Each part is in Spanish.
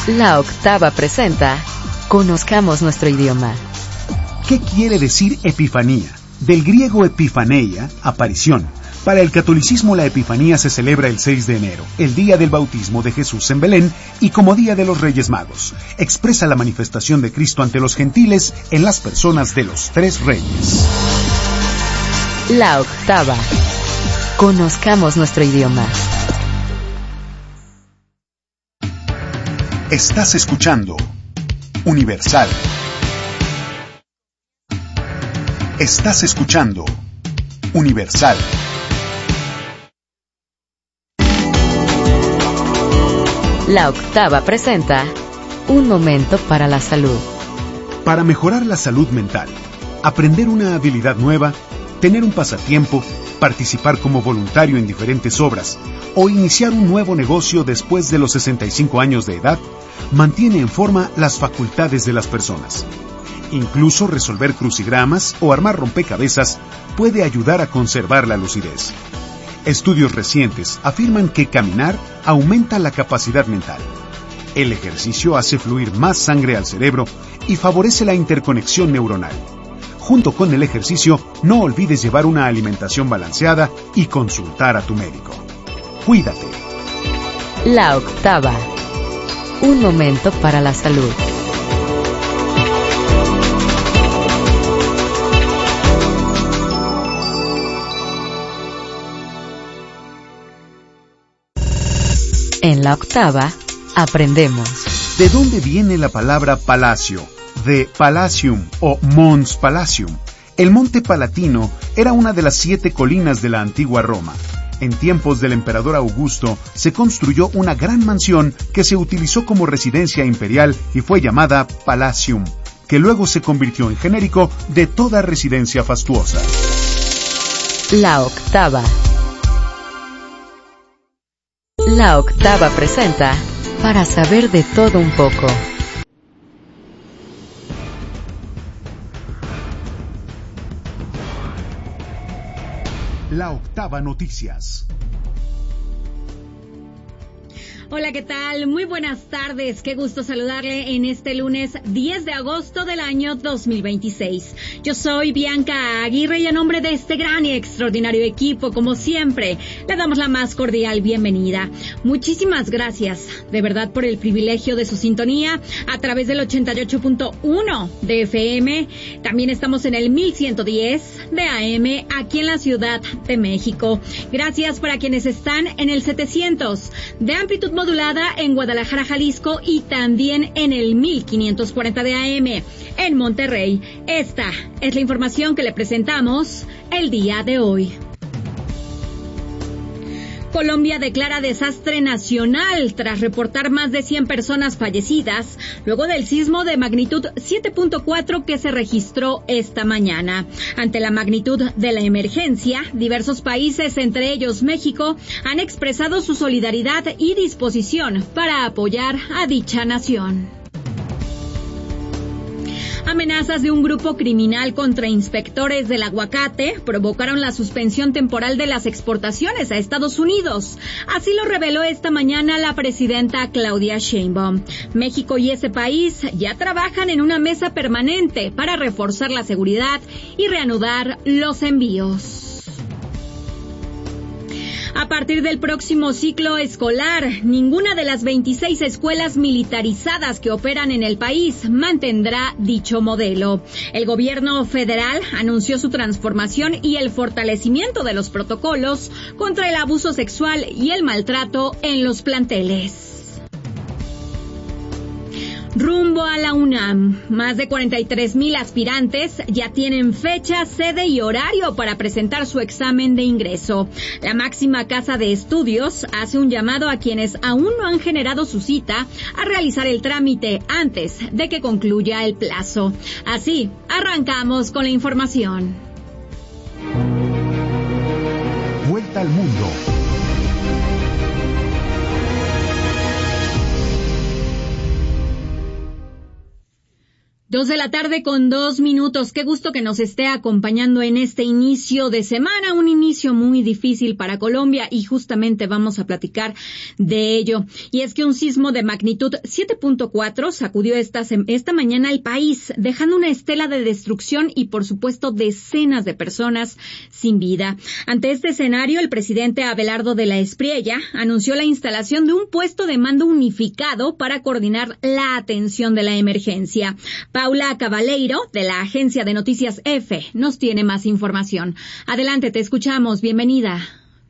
La Octava presenta Conozcamos nuestro idioma. ¿Qué quiere decir Epifanía? Del griego epifaneia, aparición. Para el catolicismo la Epifanía se celebra el 6 de enero, el día del bautismo de Jesús en Belén y como día de los Reyes Magos. Expresa la manifestación de Cristo ante los gentiles en las personas de los tres reyes. La Octava. Conozcamos nuestro idioma. Estás escuchando Universal. Estás escuchando Universal. La Octava presenta Un momento para la salud. Para mejorar la salud mental, aprender una habilidad nueva, tener un pasatiempo, participar como voluntario en diferentes obras o iniciar un nuevo negocio después de los 65 años de edad, mantiene en forma las facultades de las personas. Incluso resolver crucigramas o armar rompecabezas puede ayudar a conservar la lucidez. Estudios recientes afirman que caminar aumenta la capacidad mental. El ejercicio hace fluir más sangre al cerebro y favorece la interconexión neuronal. Junto con el ejercicio, no olvides llevar una alimentación balanceada y consultar a tu médico. Cuídate. La Octava. Un momento para la salud. En la Octava, aprendemos. ¿De dónde viene la palabra palacio? De Palatium o Mons Palatium. El Monte Palatino era una de las 7 colinas de la antigua Roma. En tiempos del emperador Augusto se construyó una gran mansión que se utilizó como residencia imperial y fue llamada Palatium, que luego se convirtió en genérico de toda residencia fastuosa. La Octava. La Octava presenta Para saber de todo un poco. La Octava Noticias. Hola, ¿qué tal? Muy buenas tardes. Qué gusto saludarle en este lunes 10 de agosto del año 2026. Yo soy Bianca Aguirre y a nombre de este gran y extraordinario equipo, como siempre, le damos la más cordial bienvenida. Muchísimas gracias, de verdad, por el privilegio de su sintonía a través del 88.1 de FM. También estamos en el 1110 de AM aquí en la Ciudad de México. Gracias para quienes están en el 700 de amplitud modulada en Guadalajara, Jalisco y también en el 1540 de AM en Monterrey. Esta es la información que le presentamos el día de hoy. Colombia declara desastre nacional tras reportar más de 100 personas fallecidas luego del sismo de magnitud 7.4 que se registró esta mañana. Ante la magnitud de la emergencia, diversos países, entre ellos México, han expresado su solidaridad y disposición para apoyar a dicha nación. Amenazas de un grupo criminal contra inspectores del aguacate provocaron la suspensión temporal de las exportaciones a Estados Unidos. Así lo reveló esta mañana la presidenta Claudia Sheinbaum. México y ese país ya trabajan en una mesa permanente para reforzar la seguridad y reanudar los envíos. A partir del próximo ciclo escolar, ninguna de las 26 escuelas militarizadas que operan en el país mantendrá dicho modelo. El gobierno federal anunció su transformación y el fortalecimiento de los protocolos contra el abuso sexual y el maltrato en los planteles. Rumbo a la UNAM, más de 43,000 aspirantes ya tienen fecha, sede y horario para presentar su examen de ingreso. La máxima casa de estudios hace un llamado a quienes aún no han generado su cita a realizar el trámite antes de que concluya el plazo. Así, arrancamos con la información. Vuelta al mundo. 2:02 p.m. Qué gusto que nos esté acompañando en este inicio de semana, un inicio muy difícil para Colombia y justamente vamos a platicar de ello. Y es que un sismo de magnitud 7.4 sacudió esta mañana el país, dejando una estela de destrucción y por supuesto decenas de personas sin vida. Ante este escenario, el presidente Abelardo de la Espriella anunció la instalación de un puesto de mando unificado para coordinar la atención de la emergencia. Paula Cabaleiro, de la agencia de noticias EFE, nos tiene más información. Adelante, te escuchamos. Bienvenida.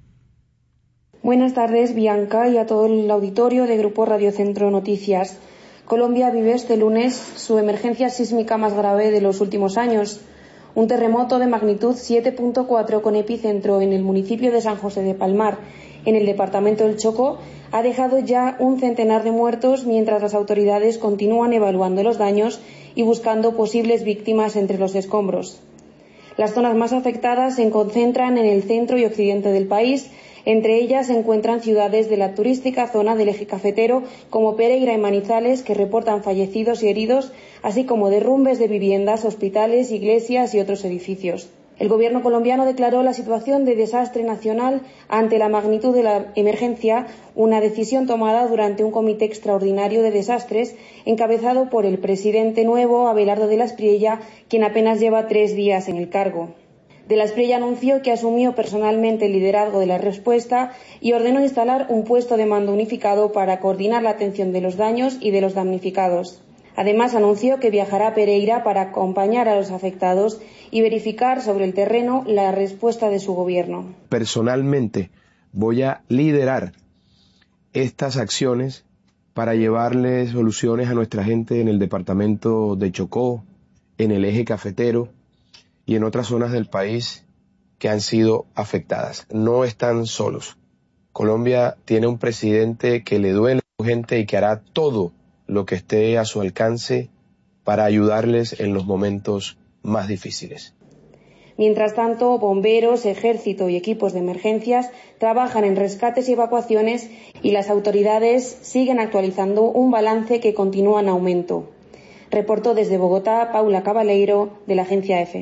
Buenas tardes, Bianca, y a todo el auditorio de Grupo Radio Centro Noticias. Colombia vive este lunes su emergencia sísmica más grave de los últimos años. Un terremoto de magnitud 7.4 con epicentro en el municipio de San José de Palmar, en el departamento del Chocó, ha dejado ya un centenar de muertos mientras las autoridades continúan evaluando los daños y buscando posibles víctimas entre los escombros. Las zonas más afectadas se concentran en el centro y occidente del país. Entre ellas se encuentran ciudades de la turística zona del eje cafetero como Pereira y Manizales, que reportan fallecidos y heridos, así como derrumbes de viviendas, hospitales, iglesias y otros edificios. El gobierno colombiano declaró la situación de desastre nacional ante la magnitud de la emergencia, una decisión tomada durante un comité extraordinario de desastres encabezado por el presidente nuevo, Abelardo de la Espriella, quien apenas lleva 3 días en el cargo. De la Espriella anunció que asumió personalmente el liderazgo de la respuesta y ordenó instalar un puesto de mando unificado para coordinar la atención de los daños y de los damnificados. Además, anunció que viajará a Pereira para acompañar a los afectados y verificar sobre el terreno la respuesta de su gobierno. Personalmente voy a liderar estas acciones para llevarle soluciones a nuestra gente en el departamento de Chocó, en el eje cafetero y en otras zonas del país que han sido afectadas. No están solos. Colombia tiene un presidente que le duele a su gente y que hará todo lo que esté a su alcance para ayudarles en los momentos más difíciles. Mientras tanto, bomberos, ejército y equipos de emergencias trabajan en rescates y evacuaciones y las autoridades siguen actualizando un balance que continúa en aumento. Reportó desde Bogotá Paula Cabaleiro, de la agencia EFE.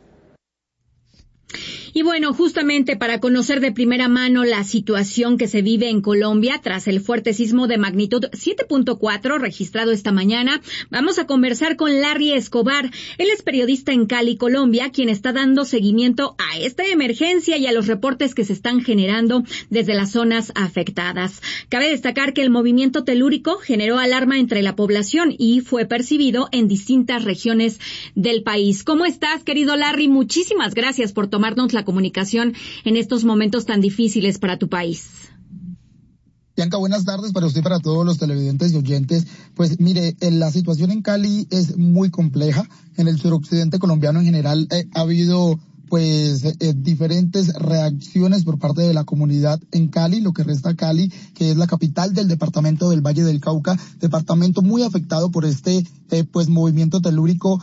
Y bueno, justamente para conocer de primera mano la situación que se vive en Colombia tras el fuerte sismo de magnitud 7.4 registrado esta mañana, vamos a conversar con Larry Escobar. Él es periodista en Cali, Colombia, quien está dando seguimiento a esta emergencia y a los reportes que se están generando desde las zonas afectadas. Cabe destacar que el movimiento telúrico generó alarma entre la población y fue percibido en distintas regiones del país. ¿Cómo estás, querido Larry? Muchísimas gracias por tomarnos la comunicación en estos momentos tan difíciles para tu país. Bianca, buenas tardes para usted y para todos los televidentes y oyentes. Pues mire, la situación en Cali es muy compleja. En el suroccidente colombiano en general ha habido diferentes reacciones por parte de la comunidad en Cali, lo que resta Cali, que es la capital del departamento del Valle del Cauca, departamento muy afectado por este movimiento telúrico.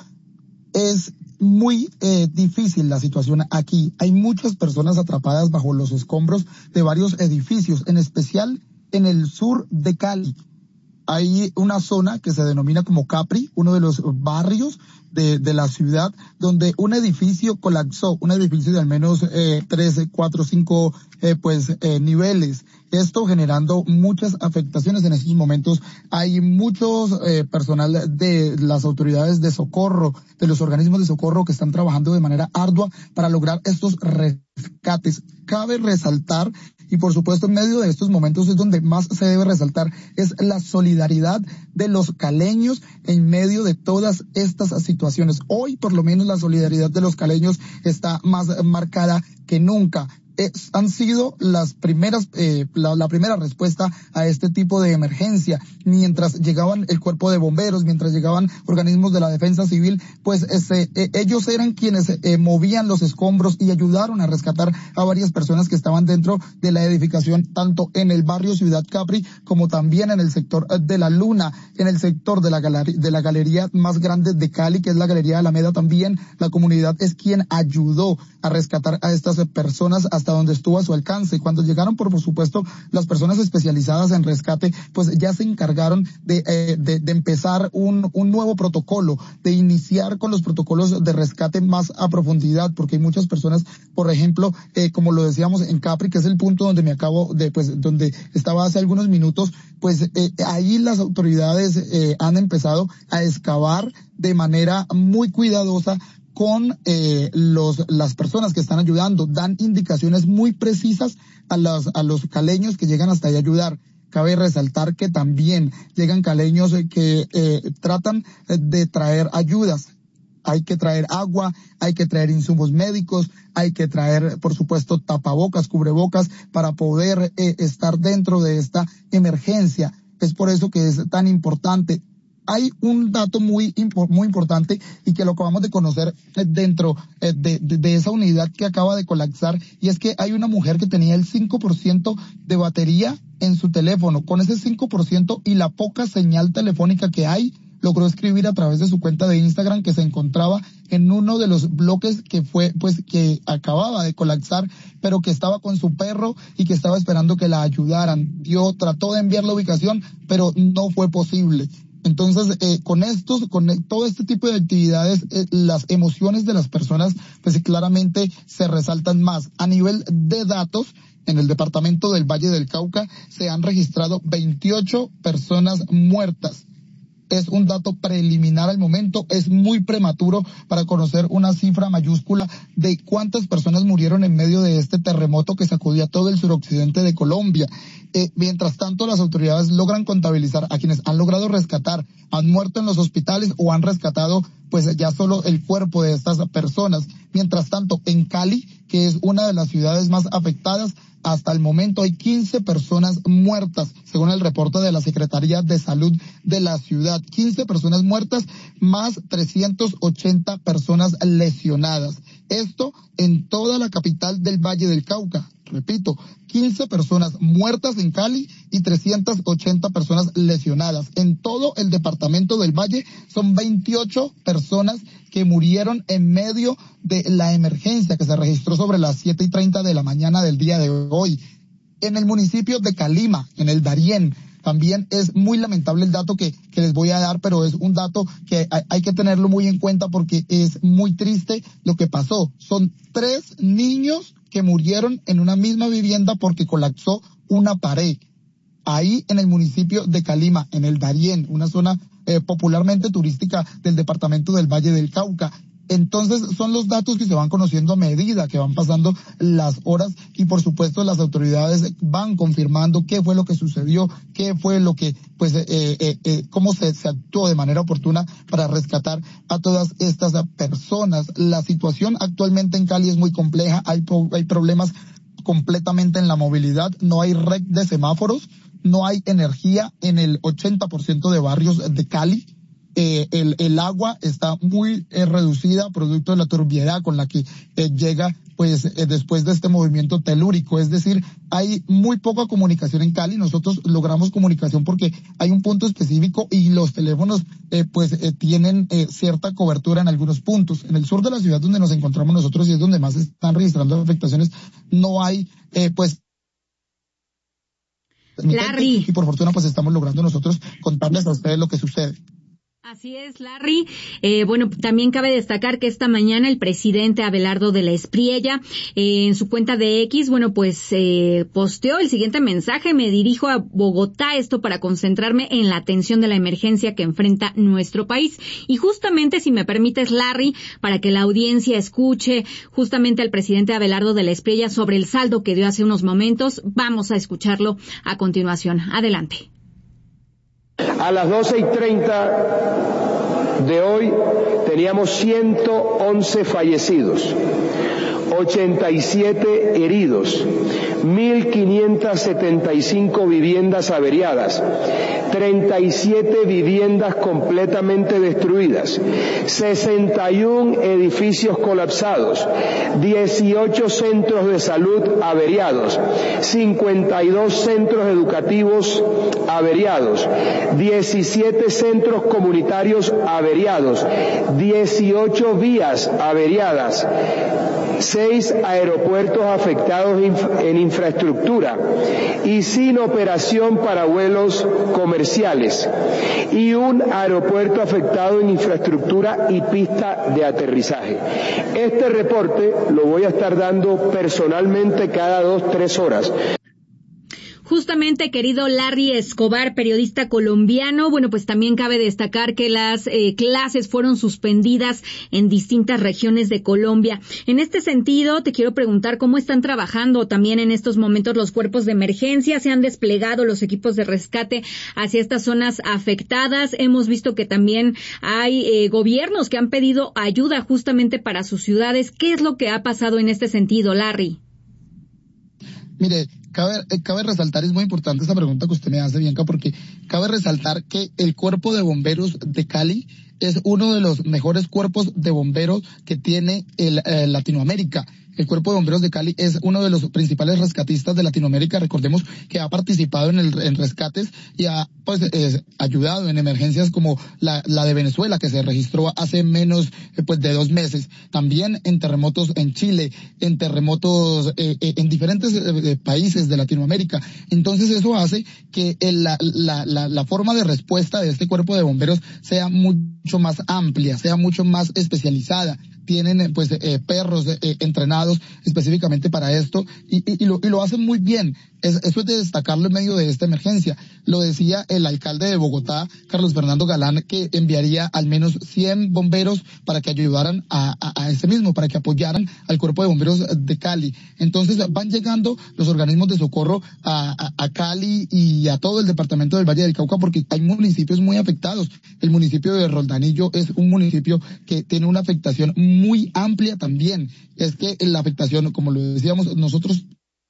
Es muy difícil la situación aquí. Hay muchas personas atrapadas bajo los escombros de varios edificios, en especial en el sur de Cali. Hay una zona que se denomina como Capri, uno de los barrios de la ciudad, donde un edificio colapsó, un edificio de al menos 3, 4, 5 niveles. Esto generando muchas afectaciones en estos momentos. Hay muchos personal de las autoridades de socorro, de los organismos de socorro que están trabajando de manera ardua para lograr estos rescates. Cabe resaltar, y por supuesto en medio de estos momentos es donde más se debe resaltar, es la solidaridad de los caleños en medio de todas estas situaciones. Hoy por lo menos la solidaridad de los caleños está más marcada que nunca. Han sido las primeras, la primera respuesta a este tipo de emergencia. Mientras llegaban el cuerpo de bomberos, mientras llegaban organismos de la defensa civil, ellos eran quienes movían los escombros y ayudaron a rescatar a varias personas que estaban dentro de la edificación, tanto en el barrio Ciudad Capri como también en el sector de La Luna, en el sector de la galería más grande de Cali, que es la Galería de Alameda. También la comunidad es quien ayudó a rescatar a estas personas hasta hasta donde estuvo a su alcance. Cuando llegaron, por supuesto, las personas especializadas en rescate, pues ya se encargaron de empezar un nuevo protocolo, de iniciar con los protocolos de rescate más a profundidad, porque hay muchas personas, por ejemplo, como lo decíamos en Capri, que es el punto donde donde estaba hace algunos minutos, pues ahí las autoridades han empezado a excavar de manera muy cuidadosa con las personas que están ayudando. Dan indicaciones muy precisas a los caleños que llegan hasta ahí a ayudar. Cabe resaltar que también llegan caleños que tratan de traer ayudas. Hay que traer agua, hay que traer insumos médicos, hay que traer, por supuesto, tapabocas, cubrebocas, para poder estar dentro de esta emergencia. Es por eso que es tan importante. Hay un dato muy importante y que lo acabamos de conocer dentro de esa unidad que acaba de colapsar, y es que hay una mujer que tenía el 5% de batería en su teléfono. Con ese 5% y la poca señal telefónica que hay, logró escribir a través de su cuenta de Instagram que se encontraba en uno de los bloques que acababa de colapsar, pero que estaba con su perro y que estaba esperando que la ayudaran. Trató de enviar la ubicación, pero no fue posible. Entonces, con todo este tipo de actividades, las emociones de las personas, pues claramente se resaltan más. A nivel de datos, en el departamento del Valle del Cauca se han registrado 28 personas muertas. Es un dato preliminar al momento, es muy prematuro para conocer una cifra mayúscula de cuántas personas murieron en medio de este terremoto que sacudió a todo el suroccidente de Colombia. Mientras tanto, las autoridades logran contabilizar a quienes han logrado rescatar, han muerto en los hospitales o han rescatado pues ya solo el cuerpo de estas personas. Mientras tanto, en Cali, que es una de las ciudades más afectadas, hasta el momento hay 15 personas muertas, según el reporte de la Secretaría de Salud de la ciudad. 15 personas muertas más 380 personas lesionadas. Esto en toda la capital del Valle del Cauca. Repito, 15 personas muertas en Cali y 380 personas lesionadas. En todo el departamento del Valle son 28 personas que murieron en medio de la emergencia que se registró sobre las 7:30 de la mañana del día de hoy. En el municipio de Calima, en el Darién, también es muy lamentable el dato que les voy a dar, pero es un dato que hay que tenerlo muy en cuenta porque es muy triste lo que pasó. Son 3 niños que murieron en una misma vivienda porque colapsó una pared. Ahí en el municipio de Calima, en el Darién, una zona popularmente turística del departamento del Valle del Cauca. Entonces son los datos que se van conociendo a medida que van pasando las horas y por supuesto las autoridades van confirmando qué fue lo que sucedió, qué fue lo que cómo se actuó de manera oportuna para rescatar a todas estas personas. La situación actualmente en Cali es muy compleja, hay problemas completamente en la movilidad, no hay red de semáforos, no hay energía en el 80% de barrios de Cali. El agua está muy reducida producto de la turbiedad con la que llega después de este movimiento telúrico, es decir, hay muy poca comunicación en Cali. Nosotros logramos comunicación porque hay un punto específico y los teléfonos tienen cierta cobertura en algunos puntos. En el sur de la ciudad donde nos encontramos nosotros y es donde más están registrando afectaciones, no hay Larry. Y por fortuna estamos logrando nosotros contarles a ustedes lo que sucede. Así es, Larry. También cabe destacar que esta mañana el presidente Abelardo de la Espriella, en su cuenta de X, posteó el siguiente mensaje: me dirijo a Bogotá, esto para concentrarme en la atención de la emergencia que enfrenta nuestro país. Y justamente, si me permites, Larry, para que la audiencia escuche justamente al presidente Abelardo de la Espriella sobre el saldo que dio hace unos momentos, vamos a escucharlo a continuación. Adelante. A las 12:30 de hoy teníamos 111 fallecidos, 87 heridos, 1.575 viviendas averiadas, 37 viviendas completamente destruidas, 61 edificios colapsados, 18 centros de salud averiados, 52 centros educativos averiados, 17 centros comunitarios averiados, averiados, 18 vías averiadas, 6 aeropuertos afectados en infraestructura y sin operación para vuelos comerciales, y un aeropuerto afectado en infraestructura y pista de aterrizaje. Este reporte lo voy a estar dando personalmente cada 2-3 horas. Justamente, querido Larry Escobar, periodista colombiano, bueno, pues también cabe destacar que las clases fueron suspendidas en distintas regiones de Colombia. En este sentido, te quiero preguntar cómo están trabajando también en estos momentos los cuerpos de emergencia. ¿Se han desplegado los equipos de rescate hacia estas zonas afectadas? Hemos visto que también hay gobiernos que han pedido ayuda justamente para sus ciudades. ¿Qué es lo que ha pasado en este sentido, Larry? Mire, cabe resaltar, es muy importante esta pregunta que usted me hace, Bianca, porque cabe resaltar que el Cuerpo de Bomberos de Cali es uno de los mejores cuerpos de bomberos que tiene Latinoamérica. El Cuerpo de Bomberos de Cali es uno de los principales rescatistas de Latinoamérica. Recordemos que ha participado en rescates y ha ayudado en emergencias como la de Venezuela, que se registró hace menos de 2 meses. También en terremotos en Chile, en terremotos en diferentes países de Latinoamérica. Entonces eso hace que la forma de respuesta de este Cuerpo de Bomberos sea mucho más amplia, sea mucho más especializada. Tienen perros entrenados específicamente para esto y lo hacen muy bien. Eso es de destacarlo en medio de esta emergencia. Lo decía el alcalde de Bogotá, Carlos Fernando Galán, que enviaría al menos 100 bomberos para que ayudaran a ese mismo, para que apoyaran al Cuerpo de Bomberos de Cali. Entonces van llegando los organismos de socorro a Cali y a todo el departamento del Valle del Cauca, porque hay municipios muy afectados. El municipio de Roldanillo es un municipio que tiene una afectación muy amplia también. Es que la afectación, como lo decíamos, nosotros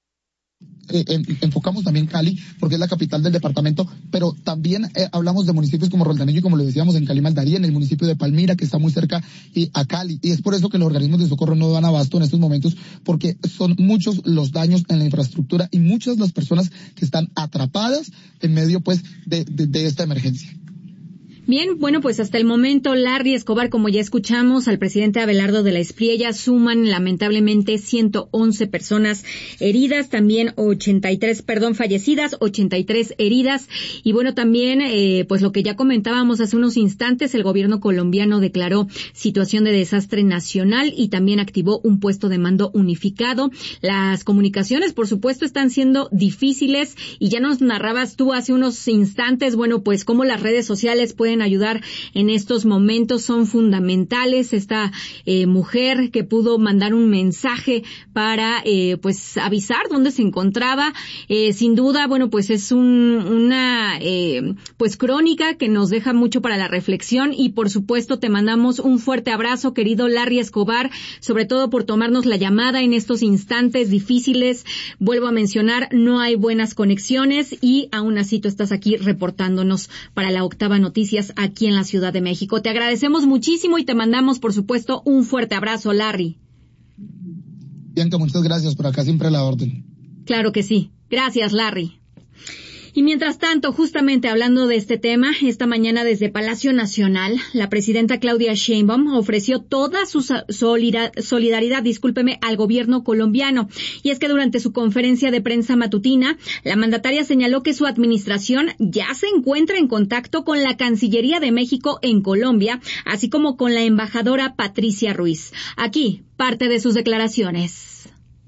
enfocamos también Cali porque es la capital del departamento, pero también hablamos de municipios como Roldanillo y como lo decíamos en Cali Maldaría, en el municipio de Palmira, que está muy cerca a Cali, y es por eso que los organismos de socorro no dan abasto en estos momentos, porque son muchos los daños en la infraestructura y muchas las personas que están atrapadas en medio de esta emergencia. Bien, bueno, pues hasta el momento, Larry Escobar, como ya escuchamos, al presidente Abelardo de la Espriella, suman lamentablemente 111 personas heridas, también fallecidas, 83 heridas. Y bueno, también, pues lo que ya comentábamos hace unos instantes, el gobierno colombiano declaró situación de desastre nacional y también activó un puesto de mando unificado. Las comunicaciones, por supuesto, están siendo difíciles y ya nos narrabas tú hace unos instantes, bueno, pues cómo las redes sociales pueden ayudar en estos momentos, son fundamentales. Esta mujer que pudo mandar un mensaje para pues avisar dónde se encontraba, sin duda, bueno, pues es una pues crónica que nos deja mucho para la reflexión y por supuesto te mandamos un fuerte abrazo, querido Larry Escobar, sobre todo por tomarnos la llamada en estos instantes difíciles. Vuelvo a mencionar, no hay buenas conexiones y aún así tú estás aquí reportándonos para la Octava Noticias aquí en la Ciudad de México. Te agradecemos muchísimo y te mandamos, por supuesto, un fuerte abrazo, Larry. Bianca, muchas gracias, por acá siempre a la orden. Claro que sí. Gracias, Larry. Y mientras tanto, justamente hablando de este tema, esta mañana desde Palacio Nacional, la presidenta Claudia Sheinbaum ofreció toda su solidaridad, al gobierno colombiano. Y es que durante su conferencia de prensa matutina, la mandataria señaló que su administración ya se encuentra en contacto con la Cancillería de México en Colombia, así como con la embajadora Patricia Ruiz. Aquí, parte de sus declaraciones.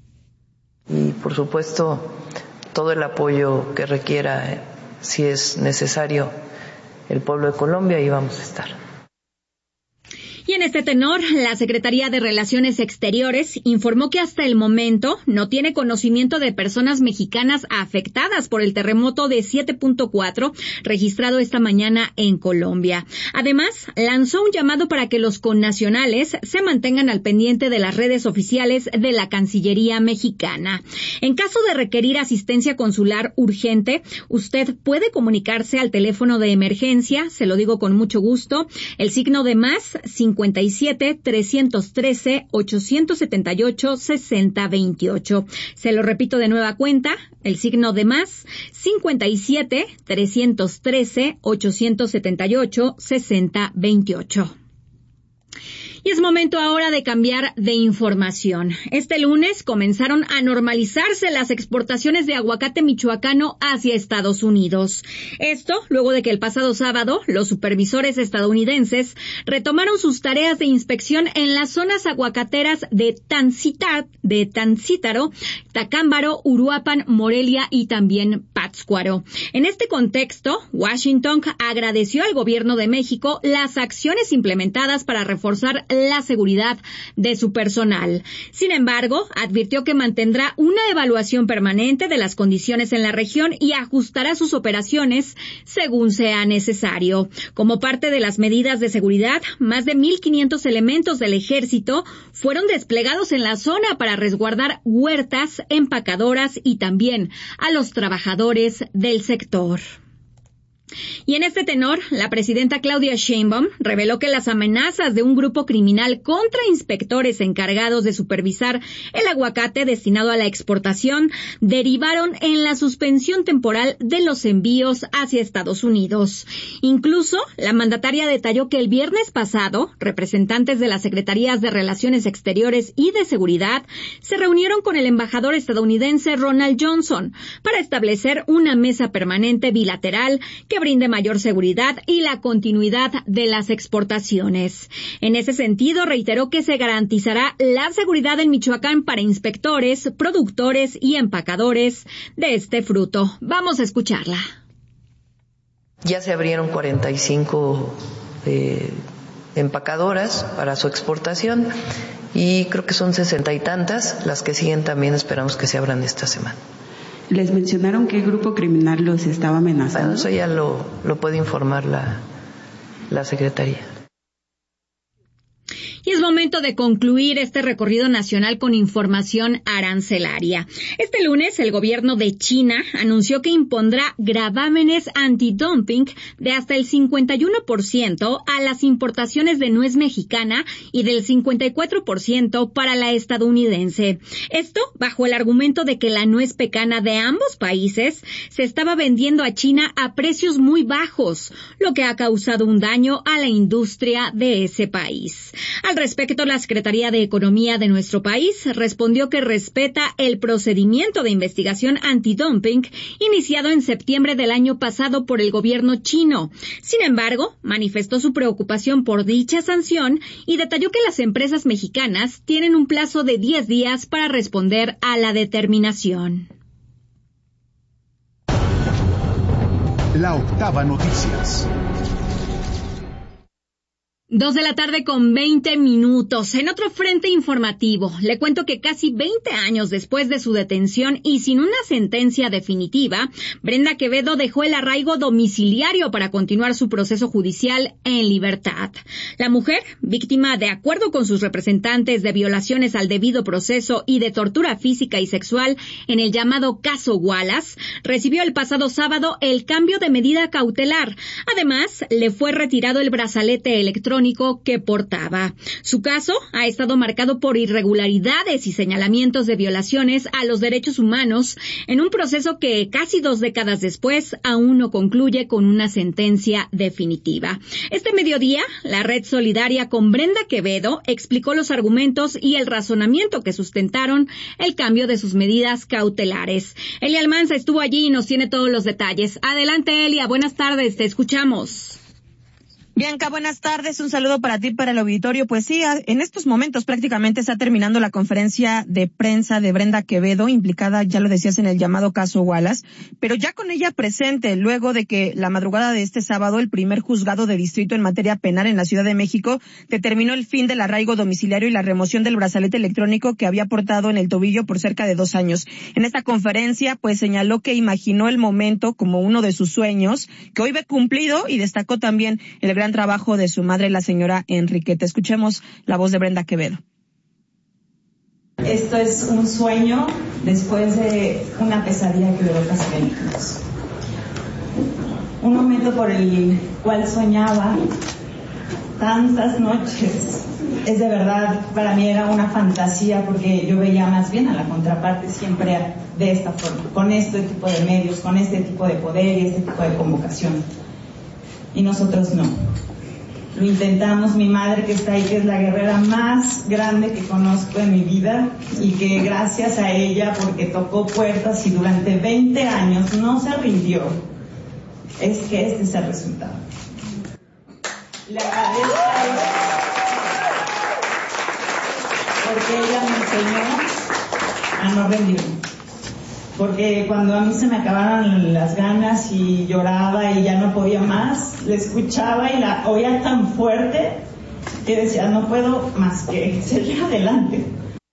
Y, por supuesto, todo el apoyo que requiera, si es necesario, el pueblo de Colombia, ahí vamos a estar. Y en este tenor, la Secretaría de Relaciones Exteriores informó que hasta el momento no tiene conocimiento de personas mexicanas afectadas por el terremoto de 7.4 registrado esta mañana en Colombia. Además, lanzó un llamado para que los connacionales se mantengan al pendiente de las redes oficiales de la Cancillería mexicana. En caso de requerir asistencia consular urgente, usted puede comunicarse al teléfono de emergencia, se lo digo con mucho gusto, el signo de más 5 57-313-878-6028. Se lo repito de nueva cuenta, el signo de más, 57-313-878-6028. Y es momento ahora de cambiar de información. Este lunes comenzaron a normalizarse las exportaciones de aguacate michoacano hacia Estados Unidos. Esto luego de que el pasado sábado los supervisores estadounidenses retomaron sus tareas de inspección en las zonas aguacateras de Tancítaro, Tacámbaro, Uruapan, Morelia y también Pátzcuaro. En este contexto, Washington agradeció al gobierno de México las acciones implementadas para reforzar la seguridad de su personal. Sin embargo, advirtió que mantendrá una evaluación permanente de las condiciones en la región y ajustará sus operaciones según sea necesario. Como parte de las medidas de seguridad, más de 1,500 elementos del ejército fueron desplegados en la zona para resguardar huertas, empacadoras y también a los trabajadores del sector. Y en este tenor, la presidenta Claudia Sheinbaum reveló que las amenazas de un grupo criminal contra inspectores encargados de supervisar el aguacate destinado a la exportación derivaron en la suspensión temporal de los envíos hacia Estados Unidos. Incluso, la mandataria detalló que el viernes pasado, representantes de las Secretarías de Relaciones Exteriores y de Seguridad se reunieron con el embajador estadounidense Ronald Johnson para establecer una mesa permanente bilateral que brinde mayor seguridad y la continuidad de las exportaciones. En ese sentido, reiteró que se garantizará la seguridad en Michoacán para inspectores, productores y empacadores de este fruto. Vamos a escucharla. Ya se abrieron 45 empacadoras para su exportación y creo que son 60 y tantas. Las que siguen también esperamos que se abran esta semana. ¿Les mencionaron qué grupo criminal los estaba amenazando? Bueno, eso ya lo puede informar la Secretaría. Y es momento de concluir este recorrido nacional con información arancelaria. Este lunes, el gobierno de China anunció que impondrá gravámenes antidumping de hasta el 51% a las importaciones de nuez mexicana y del 54% para la estadounidense. Esto bajo el argumento de que la nuez pecana de ambos países se estaba vendiendo a China a precios muy bajos, lo que ha causado un daño a la industria de ese país. Al respecto, la Secretaría de Economía de nuestro país respondió que respeta el procedimiento de investigación antidumping iniciado en septiembre del año pasado por el gobierno chino. Sin embargo, manifestó su preocupación por dicha sanción y detalló que las empresas mexicanas tienen un plazo de 10 días para responder a la determinación. La Octava Noticias. 2:20 p.m. En otro frente informativo, le cuento que casi 20 años después de su detención y sin una sentencia definitiva, Brenda Quevedo dejó el arraigo domiciliario para continuar su proceso judicial en libertad. La mujer, víctima de acuerdo con sus representantes de violaciones al debido proceso y de tortura física y sexual en el llamado caso Wallace, recibió el pasado sábado el cambio de medida cautelar. Además, le fue retirado el brazalete electrónico que portaba. Su caso ha estado marcado por irregularidades y señalamientos de violaciones a los derechos humanos en un proceso que casi 2 décadas después aún no concluye con una sentencia definitiva. Este mediodía, la Red Solidaria con Brenda Quevedo explicó los argumentos y el razonamiento que sustentaron el cambio de sus medidas cautelares. Elia Almanza estuvo allí y nos tiene todos los detalles. Adelante, Elia, buenas tardes, te escuchamos. Bianca, buenas tardes. Un saludo para ti, para el auditorio. Pues sí, en estos momentos prácticamente está terminando la conferencia de prensa de Brenda Quevedo, implicada, ya lo decías, en el llamado caso Wallace, pero ya con ella presente, luego de que la madrugada de este sábado el primer juzgado de distrito en materia penal en la Ciudad de México determinó el fin del arraigo domiciliario y la remoción del brazalete electrónico que había portado en el tobillo por cerca de 2 años. En esta conferencia, pues señaló que imaginó el momento como uno de sus sueños, que hoy ve cumplido, y destacó también el gran trabajo de su madre, la señora Enriqueta. Escuchemos la voz de Brenda Quevedo. Esto es un sueño después de una pesadilla que duró casi 20 años. Un momento por el cual soñaba tantas noches. Es de verdad, para mí era una fantasía, porque yo veía más bien a la contraparte siempre de esta forma, con este tipo de medios, con este tipo de poder y este tipo de convocación. Y nosotros no. Lo intentamos, mi madre que está ahí, que es la guerrera más grande que conozco en mi vida, y que gracias a ella, porque tocó puertas y durante 20 años no se rindió, es que este es el resultado. Le agradezco a ella, porque ella me enseñó a no rendirme. Porque cuando a mí se me acabaron las ganas y lloraba y ya no podía más, la escuchaba y la oía tan fuerte que decía, no puedo más que seguir adelante.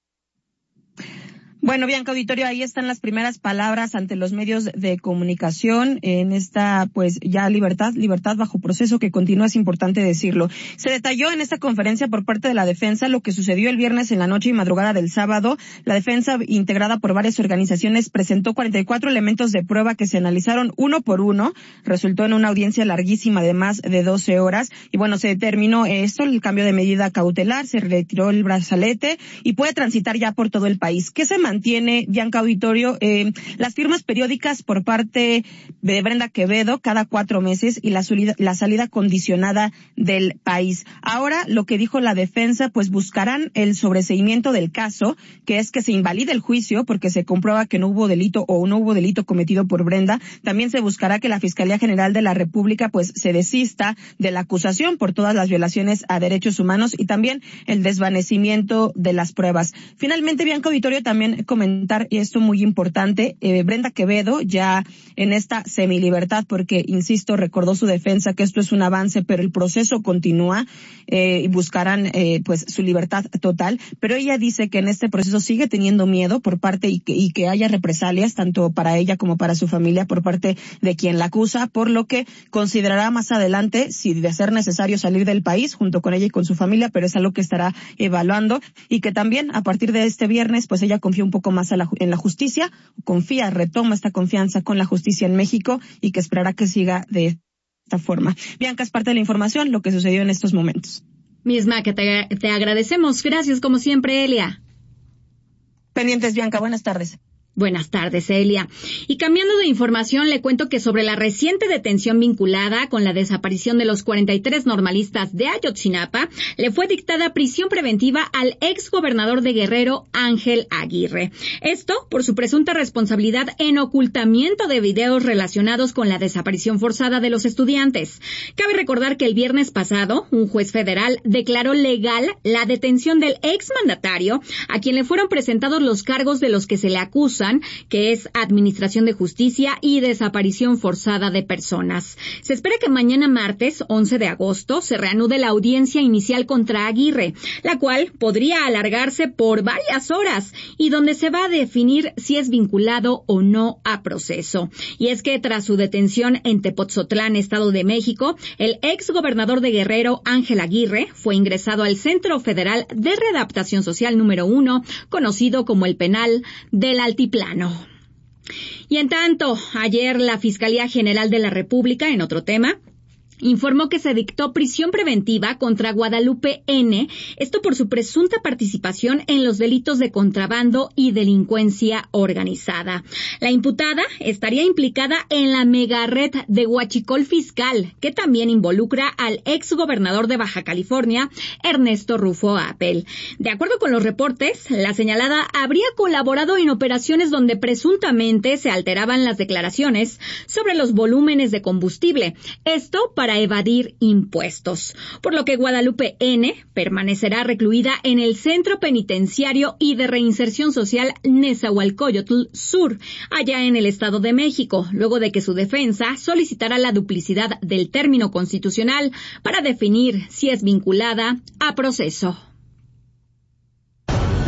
Bueno, Bianca Auditorio, ahí están las primeras palabras ante los medios de comunicación en esta, pues, ya libertad bajo proceso que continúa, es importante decirlo. Se detalló en esta conferencia por parte de la defensa lo que sucedió el viernes en la noche y madrugada del sábado. La defensa, integrada por varias organizaciones, presentó 44 elementos de prueba que se analizaron uno por uno. Resultó en una audiencia larguísima de más de 12 horas. Y bueno, se determinó esto, el cambio de medida cautelar, se retiró el brazalete y puede transitar ya por todo el país. ¿Qué se mantiene, Bianca Auditorio? Las firmas periódicas por parte de Brenda Quevedo cada 4 meses y la salida condicionada del país. Ahora, lo que dijo la defensa, pues buscarán el sobreseimiento del caso, que es que se invalide el juicio porque se comprueba que no hubo delito o no hubo delito cometido por Brenda. También se buscará que la Fiscalía General de la República pues se desista de la acusación por todas las violaciones a derechos humanos y también el desvanecimiento de las pruebas. Finalmente, Bianca Auditorio, también comentar, y esto muy importante, Brenda Quevedo ya en esta semilibertad, porque, insisto, recordó su defensa que esto es un avance, pero el proceso continúa y buscarán pues su libertad total, pero ella dice que en este proceso sigue teniendo miedo por parte y que haya represalias tanto para ella como para su familia por parte de quien la acusa, por lo que considerará más adelante si de ser necesario salir del país junto con ella y con su familia, pero es algo que estará evaluando y que también a partir de este viernes pues ella confía un poco más en la justicia, retoma esta confianza con la justicia en México y que esperará que siga de esta forma. Bianca, es parte de la información, lo que sucedió en estos momentos. Misma que te agradecemos. Gracias, como siempre, Elia. Pendientes, Bianca, buenas tardes. Buenas tardes, Elia. Y cambiando de información, le cuento que sobre la reciente detención vinculada con la desaparición de los 43 normalistas de Ayotzinapa, le fue dictada prisión preventiva al exgobernador de Guerrero, Ángel Aguirre. Esto por su presunta responsabilidad en ocultamiento de videos relacionados con la desaparición forzada de los estudiantes. Cabe recordar que el viernes pasado, un juez federal declaró legal la detención del exmandatario, a quien le fueron presentados los cargos de los que se le acusa, que es administración de justicia y desaparición forzada de personas. Se espera que mañana martes, 11 de agosto, se reanude la audiencia inicial contra Aguirre, la cual podría alargarse por varias horas y donde se va a definir si es vinculado o no a proceso. Y es que tras su detención en Tepotzotlán, Estado de México, el exgobernador de Guerrero, Ángel Aguirre, fue ingresado al Centro Federal de Readaptación Social número 1, conocido como el Penal del Altiplano. Y en tanto, ayer la Fiscalía General de la República, en otro tema, informó que se dictó prisión preventiva contra Guadalupe N., esto por su presunta participación en los delitos de contrabando y delincuencia organizada. La imputada estaría implicada en la megared de Huachicol Fiscal, que también involucra al exgobernador de Baja California, Ernesto Rufo Apel. De acuerdo con los reportes, la señalada habría colaborado en operaciones donde presuntamente se alteraban las declaraciones sobre los volúmenes de combustible. Esto para evadir impuestos, por lo que Guadalupe N. permanecerá recluida en el Centro Penitenciario y de Reinserción Social Nezahualcóyotl Sur, allá en el Estado de México, luego de que su defensa solicitará la duplicidad del término constitucional para definir si es vinculada a proceso.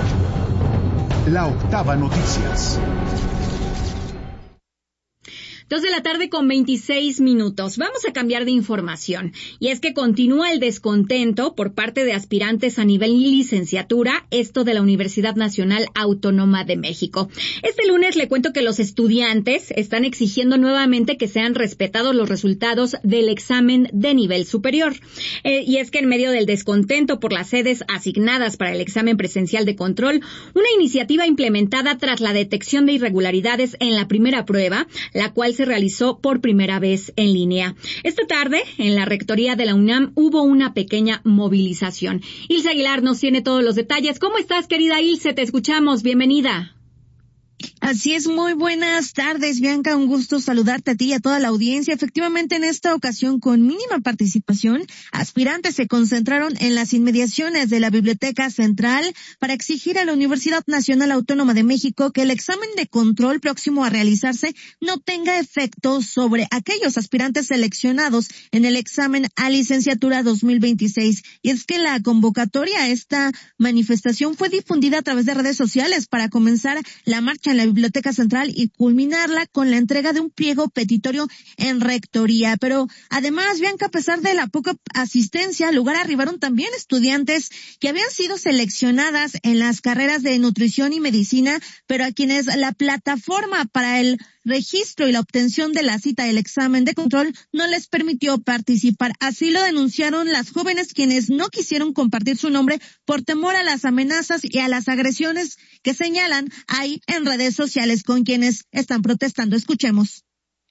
La Octava Noticias. 2:26 p.m. Vamos a cambiar de información. Y es que continúa el descontento por parte de aspirantes a nivel licenciatura, esto de la Universidad Nacional Autónoma de México. Este lunes le cuento que los estudiantes están exigiendo nuevamente que sean respetados los resultados del examen de nivel superior. Y es que en medio del descontento por las sedes asignadas para el examen presencial de control, una iniciativa implementada tras la detección de irregularidades en la primera prueba, la cual se realizó por primera vez en línea. Esta tarde, en la rectoría de la UNAM, hubo una pequeña movilización. Ilse Aguilar nos tiene todos los detalles. ¿Cómo estás, querida Ilse? Te escuchamos. Bienvenida. Así es, muy buenas tardes, Bianca, un gusto saludarte a ti y a toda la audiencia. Efectivamente, en esta ocasión, con mínima participación, aspirantes se concentraron en las inmediaciones de la Biblioteca Central para exigir a la Universidad Nacional Autónoma de México que el examen de control próximo a realizarse no tenga efectos sobre aquellos aspirantes seleccionados en el examen a licenciatura 2026. Y es que la convocatoria a esta manifestación fue difundida a través de redes sociales para comenzar la marcha en la Biblioteca Central y culminarla con la entrega de un pliego petitorio en rectoría. Pero además, Bianca, a pesar de la poca asistencia, al lugar arribaron también estudiantes que habían sido seleccionadas en las carreras de nutrición y medicina, pero a quienes la plataforma para el registro y la obtención de la cita del examen de control no les permitió participar. Así lo denunciaron las jóvenes, quienes no quisieron compartir su nombre por temor a las amenazas y a las agresiones que señalan ahí en redes sociales con quienes están protestando. Escuchemos.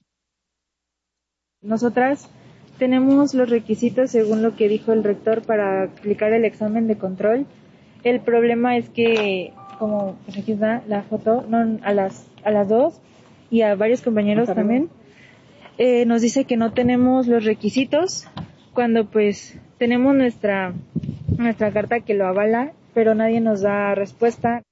Nosotras tenemos los requisitos según lo que dijo el rector para aplicar el examen de control. El problema es que, como pues aquí está la foto, no, a las 2 y a varios compañeros también, nos dice que no tenemos los requisitos cuando pues tenemos nuestra carta que lo avala, pero nadie nos da respuesta.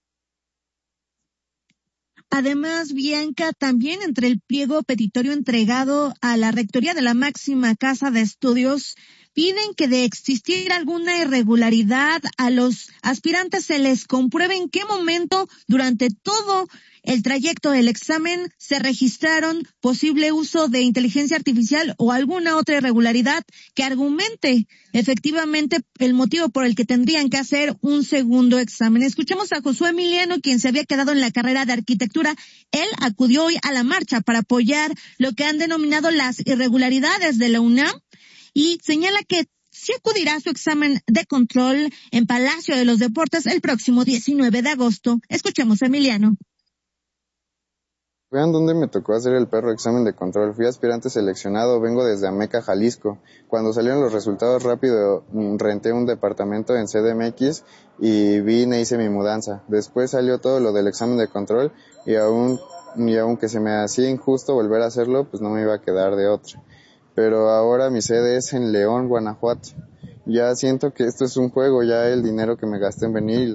Además, Bianca, también entre el pliego petitorio entregado a la rectoría de la máxima casa de estudios, piden que de existir alguna irregularidad a los aspirantes se les compruebe en qué momento durante todo el trayecto del examen se registraron posible uso de inteligencia artificial o alguna otra irregularidad que argumente efectivamente el motivo por el que tendrían que hacer un segundo examen. Escuchemos a Josué Emiliano, quien se había quedado en la carrera de arquitectura. Él acudió hoy a la marcha para apoyar lo que han denominado las irregularidades de la UNAM y señala que sí acudirá a su examen de control en Palacio de los Deportes el próximo 19 de agosto. Escuchemos a Emiliano. Vean dónde me tocó hacer el perro examen de control. Fui aspirante seleccionado, vengo desde Ameca, Jalisco. Cuando salieron los resultados rápido, renté un departamento en CDMX y vine e hice mi mudanza. Después salió todo lo del examen de control y aunque se me hacía injusto volver a hacerlo, pues no me iba a quedar de otra. Pero ahora mi sede es en León, Guanajuato. Ya siento que esto es un juego, ya el dinero que me gasté en venir.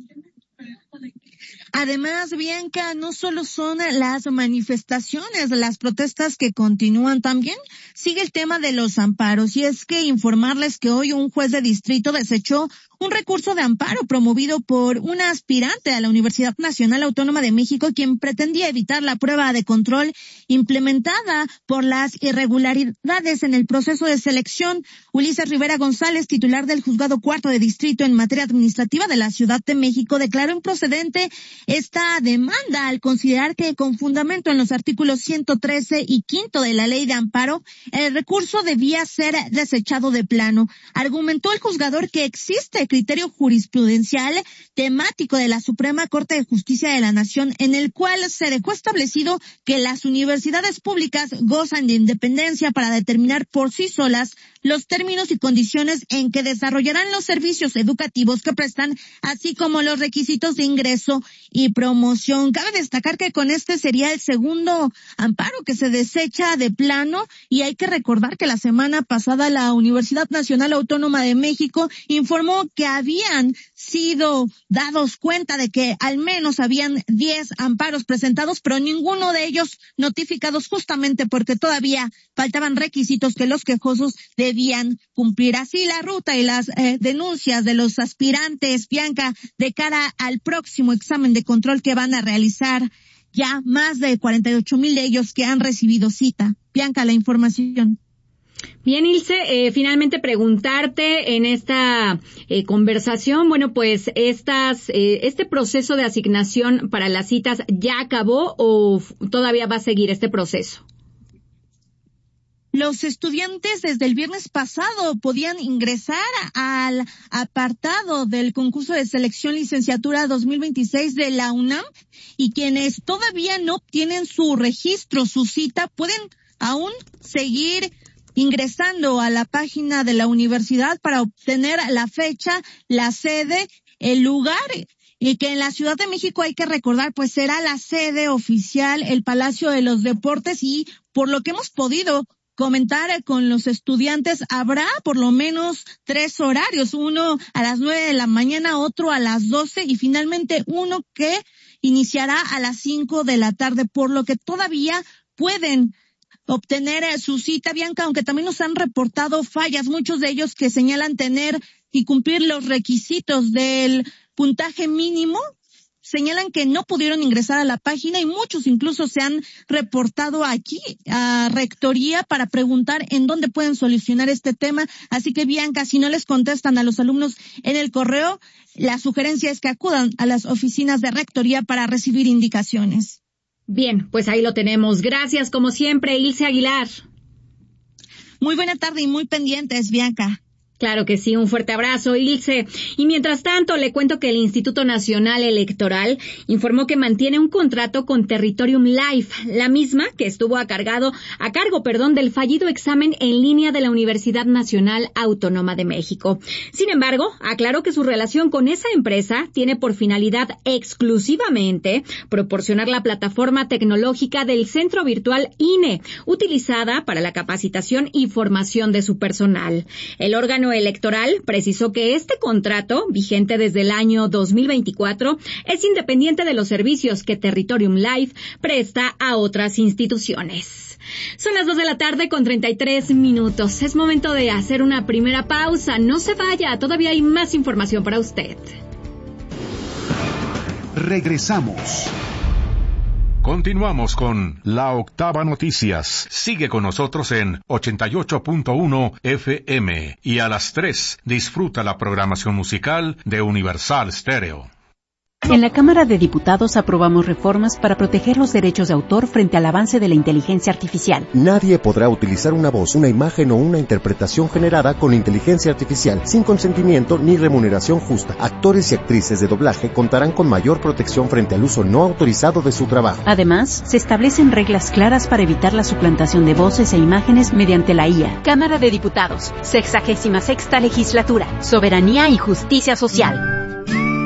Además, Bianca, no solo son las manifestaciones, las protestas que continúan, también sigue el tema de los amparos. Y es que informarles que hoy un juez de distrito desechó un recurso de amparo promovido por una aspirante a la Universidad Nacional Autónoma de México, quien pretendía evitar la prueba de control implementada por las irregularidades en el proceso de selección. Ulises Rivera González, titular del Juzgado Cuarto de Distrito en materia administrativa de la Ciudad de México, declaró improcedente esta demanda al considerar que con fundamento en los artículos 113 y 5 de la Ley de Amparo, el recurso debía ser desechado de plano. Argumentó el juzgador que existe criterio jurisprudencial temático de la Suprema Corte de Justicia de la Nación, en el cual se dejó establecido que las universidades públicas gozan de independencia para determinar por sí solas los términos y condiciones en que desarrollarán los servicios educativos que prestan, así como los requisitos de ingreso y promoción. Cabe destacar que con este sería el segundo amparo que se desecha de plano, y hay que recordar que la semana pasada la Universidad Nacional Autónoma de México informó que habían sido dados cuenta de que al menos habían 10 amparos presentados, pero ninguno de ellos notificados, justamente porque todavía faltaban requisitos que los quejosos debían cumplir. Así la ruta y las denuncias de los aspirantes, Bianca, de cara al próximo examen de control que van a realizar ya más de 48,000 de ellos que han recibido cita. Bianca, la información. Bien, Ilse, finalmente preguntarte en esta conversación, bueno, pues este proceso de asignación para las citas ya acabó o todavía va a seguir este proceso. Los estudiantes desde el viernes pasado podían ingresar al apartado del concurso de selección licenciatura 2026 de la UNAM, y quienes todavía no obtienen su registro, su cita, pueden aún seguir ingresando a la página de la universidad para obtener la fecha, la sede, el lugar, y que en la Ciudad de México, hay que recordar, pues será la sede oficial, el Palacio de los Deportes, y por lo que hemos podido comentar con los estudiantes, habrá por lo menos 3 horarios, uno a las 9 de la mañana, otro a las 12 y finalmente uno que iniciará a las 5 de la tarde, por lo que todavía pueden obtener su cita, Bianca, aunque también nos han reportado fallas, muchos de ellos que señalan tener y cumplir los requisitos del puntaje mínimo, señalan que no pudieron ingresar a la página y muchos incluso se han reportado aquí a Rectoría para preguntar en dónde pueden solucionar este tema. Así que, Bianca, si no les contestan a los alumnos en el correo, la sugerencia es que acudan a las oficinas de Rectoría para recibir indicaciones. Bien, pues ahí lo tenemos. Gracias, como siempre, Ilse Aguilar. Muy buena tarde y muy pendientes, Bianca. Claro que sí, un fuerte abrazo, Ilse. Y mientras tanto, le cuento que el Instituto Nacional Electoral informó que mantiene un contrato con Territorium Life, la misma que estuvo a cargo del fallido examen en línea de la Universidad Nacional Autónoma de México. Sin embargo, aclaró que su relación con esa empresa tiene por finalidad exclusivamente proporcionar la plataforma tecnológica del Centro Virtual INE, utilizada para la capacitación y formación de su personal. El órgano electoral precisó que este contrato, vigente desde el año 2024, es independiente de los servicios que Territorium Life presta a otras instituciones. Son las 2 de la tarde con 33 minutos. Es momento de hacer una primera pausa. No se vaya, todavía hay más información para usted. Regresamos. Continuamos con La Octava Noticias. Sigue con nosotros en 88.1 FM y a las 3 disfruta la programación musical de Universal Stereo. En la Cámara de Diputados aprobamos reformas para proteger los derechos de autor frente al avance de la inteligencia artificial. Nadie podrá utilizar una voz, una imagen o una interpretación generada con inteligencia artificial sin consentimiento ni remuneración justa. Actores y actrices de doblaje contarán con mayor protección frente al uso no autorizado de su trabajo. Además, se establecen reglas claras para evitar la suplantación de voces e imágenes mediante la IA. Cámara de Diputados, 66ª Legislatura, Soberanía y Justicia Social.